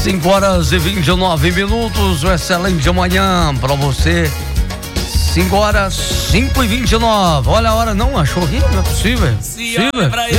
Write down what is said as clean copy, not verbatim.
5h29, uma excelente manhã pra você. 5h05:29. Olha a hora, não achou aqui? Não é possível. Se olha pra ele,